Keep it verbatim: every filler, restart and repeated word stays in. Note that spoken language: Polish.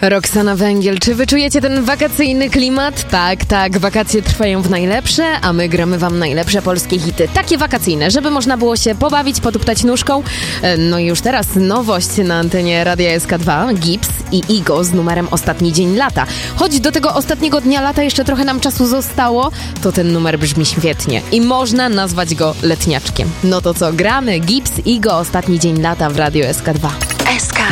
Roxana Węgiel, czy wyczujecie ten wakacyjny klimat? Tak, tak, wakacje trwają w najlepsze, a my gramy wam najlepsze polskie hity. Takie wakacyjne, żeby można było się pobawić, potuptać nóżką. No i już teraz nowość na antenie Radia S K dwa. Gips i Igo z numerem Ostatni Dzień Lata. Choć do tego ostatniego dnia lata jeszcze trochę nam czasu zostało, to ten numer brzmi świetnie i można nazwać go letniaczkiem. No to co, gramy? Gips, Igo, Ostatni Dzień Lata w Radio S K dwa. S K